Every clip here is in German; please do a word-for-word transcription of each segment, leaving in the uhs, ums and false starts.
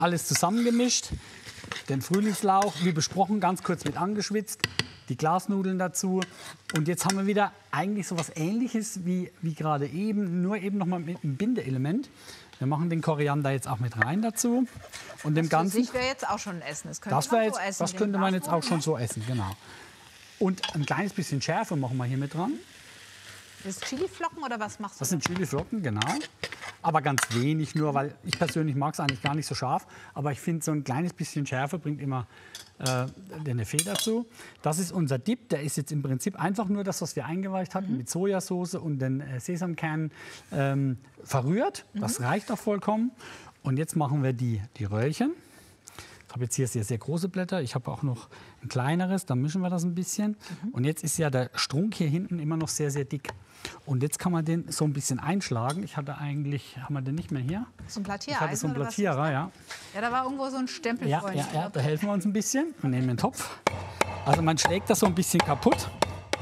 alles zusammengemischt. Den Frühlingslauch, wie besprochen, ganz kurz mit angeschwitzt. Die Glasnudeln dazu. Und jetzt haben wir wieder eigentlich so was Ähnliches wie, wie gerade eben, nur eben noch mal mit einem Bindeelement. Wir machen den Koriander jetzt auch mit rein dazu. Und dem Ganzen. Das wäre jetzt auch schon ein Essen. Das könnte, das man jetzt, so essen, das könnte man jetzt auch schon so essen, genau. Und ein kleines bisschen Schärfe machen wir hier mit dran. Das sind Chiliflocken oder was machst du? Das sind Chiliflocken, genau. Aber ganz wenig nur, weil ich persönlich mag es eigentlich gar nicht so scharf. Aber ich finde, so ein kleines bisschen Schärfe bringt immer äh, eine Fee dazu. Das ist unser Dip. Der ist jetzt im Prinzip einfach nur das, was wir eingeweicht hatten, mhm. mit Sojasauce und den äh, Sesamkernen ähm, verrührt. Mhm. Das reicht auch vollkommen. Und jetzt machen wir die, die Röllchen. Ich habe jetzt hier sehr, sehr große Blätter. Ich habe auch noch ein kleineres. Dann mischen wir das ein bisschen. Mhm. Und jetzt ist ja der Strunk hier hinten immer noch sehr, sehr dick. Und jetzt kann man den so ein bisschen einschlagen. Ich hatte eigentlich, haben wir den nicht mehr hier? So ein Plattierer. Ich hatte so einen Plattierer, ja. Ja, da war irgendwo so ein Stempel ja, vorhin. Ja, ja, da helfen wir uns ein bisschen. Wir nehmen den Topf. Also man schlägt das so ein bisschen kaputt,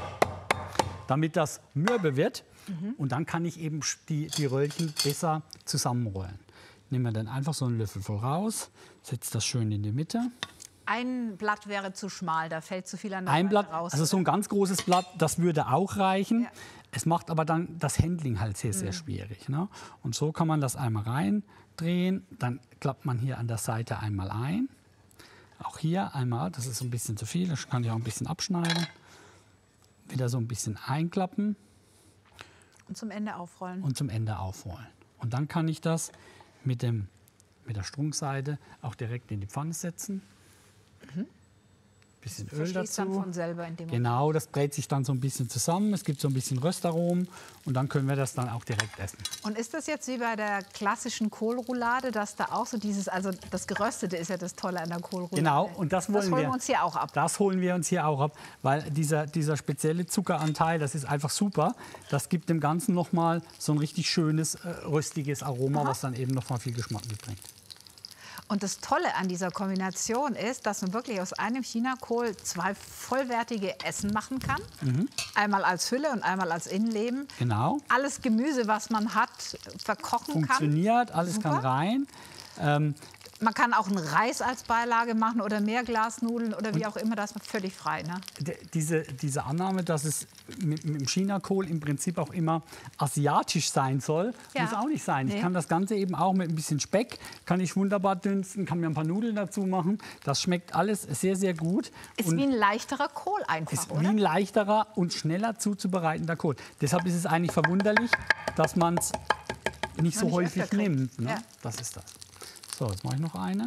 damit das mürbe wird. Mhm. Und dann kann ich eben die, die Röllchen besser zusammenrollen. Nehmen wir dann einfach so einen Löffel voll raus, setzt das schön in die Mitte. Ein Blatt wäre zu schmal, da fällt zu viel an der Ein Seite Blatt, raus. also so ein ganz großes Blatt, das würde auch reichen. Ja. Es macht aber dann das Handling halt sehr, sehr mhm. schwierig. Ne? Und so kann man das einmal reindrehen, dann klappt man hier an der Seite einmal ein. Auch hier einmal, das ist ein bisschen zu viel, das kann ich auch ein bisschen abschneiden. Wieder so ein bisschen einklappen. Und zum Ende aufrollen. Und zum Ende aufrollen. Und dann kann ich das mit, dem, mit der Strunkseite auch direkt in die Pfanne setzen. Mhm. Bisschen das Öl dazu. Dann von selber in dem genau, das brät sich dann so ein bisschen zusammen. Es gibt so ein bisschen Röstaromen und dann können wir das dann auch direkt essen. Und ist das jetzt wie bei der klassischen Kohlroulade, dass da auch so dieses, also das Geröstete ist ja das Tolle an der Kohlroulade. Genau, und das wollen das holen wir, wir uns hier auch ab. Das holen wir uns hier auch ab, weil dieser, dieser spezielle Zuckeranteil, das ist einfach super. Das gibt dem Ganzen noch mal so ein richtig schönes, äh, röstiges Aroma, aha, was dann eben noch mal viel Geschmack mitbringt. Und das Tolle an dieser Kombination ist, dass man wirklich aus einem Chinakohl zwei vollwertige Essen machen kann. Mhm. Einmal als Hülle und einmal als Innenleben. Genau. Alles Gemüse, was man hat, verkochen Funktioniert, kann. Funktioniert, alles super, kann rein. Ähm, Man kann auch einen Reis als Beilage machen oder Meerglasnudeln oder wie auch immer, das ist völlig frei. Ne? Diese, diese Annahme, dass es mit, mit dem Chinakohl im Prinzip auch immer asiatisch sein soll, ja, muss auch nicht sein. Nee. Ich kann das Ganze eben auch mit ein bisschen Speck, kann ich wunderbar dünsten, kann mir ein paar Nudeln dazu machen. Das schmeckt alles sehr, sehr gut. Ist und wie ein leichterer Kohl einfach, ist oder? Wie ein leichterer und schneller zuzubereitender Kohl. Deshalb ist es eigentlich verwunderlich, dass man es nicht so nicht häufig nimmt. Ne? Ja. Das ist das. So, jetzt mache ich noch eine.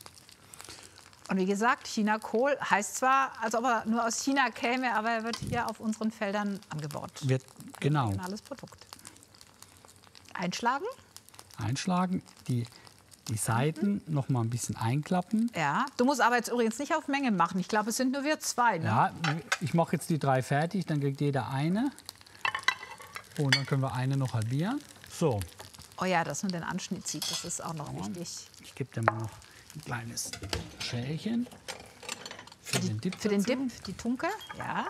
Und wie gesagt, Chinakohl heißt zwar, als ob er nur aus China käme, aber er wird hier auf unseren Feldern angebaut. Wird, genau. Ein regionales Produkt. Einschlagen. Einschlagen, die, die Seiten mhm. noch mal ein bisschen einklappen. Ja, du musst aber jetzt übrigens nicht auf Menge machen. Ich glaube, es sind nur wir zwei. Ne? Ja, ich mache jetzt die drei fertig, dann kriegt jeder eine. Und dann können wir eine noch halbieren. So. Oh ja, dass man den Anschnitt sieht, das ist auch noch wichtig. Ich gebe dir mal noch ein kleines Schälchen für die, den Dip. Für dazu. den Dip, die Tunke, ja.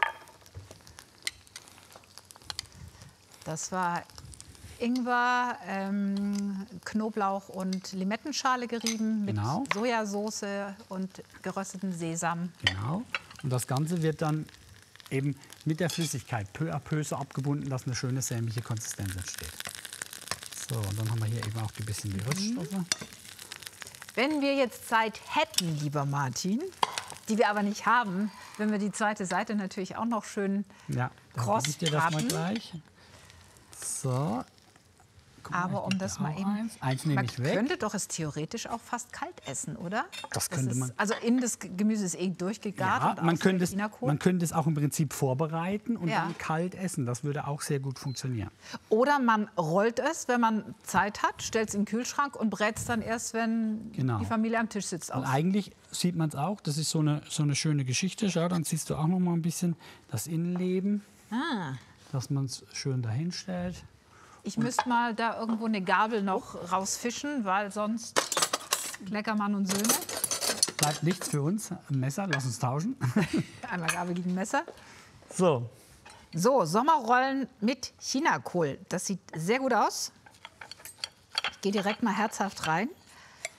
Das war Ingwer, ähm, Knoblauch und Limettenschale gerieben mit genau. Sojasauce und gerösteten Sesam. Genau. Und das Ganze wird dann eben mit der Flüssigkeit peu à peu so abgebunden, dass eine schöne sämige Konsistenz entsteht. So, und dann haben wir hier eben auch ein bisschen die Röststoffe. Wenn wir jetzt Zeit hätten, lieber Martin, die wir aber nicht haben, wenn wir die zweite Seite natürlich auch noch schön ja, kross ich dir das mal gleich. So. Guck mal, aber um das mal eben, eins, eins nehme man ich weg. könnte doch es theoretisch auch fast kalt essen, oder? Das könnte das ist, man. Also in das Gemüse ist eh durchgegart. Ja, man könnte, es, man könnte es auch im Prinzip vorbereiten und ja. dann kalt essen. Das würde auch sehr gut funktionieren. Oder man rollt es, wenn man Zeit hat, stellt es in den Kühlschrank und brät es dann erst, wenn genau. die Familie am Tisch sitzt. Und eigentlich sieht man es auch, das ist so eine, so eine schöne Geschichte. Schau, dann siehst du auch noch mal ein bisschen das Innenleben, ah. dass man es schön dahin stellt. Ich müsste mal da irgendwo eine Gabel noch rausfischen, weil sonst Leckermann und Söhne. Bleibt nichts für uns. Ein Messer, lass uns tauschen. Einmal Gabel gegen Messer. So. So, Sommerrollen mit Chinakohl. Das sieht sehr gut aus. Ich gehe direkt mal herzhaft rein.